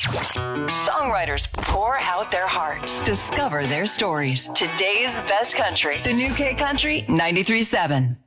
Songwriters pour out their hearts. Discover their stories. Today's best country. The new K Country 93.7.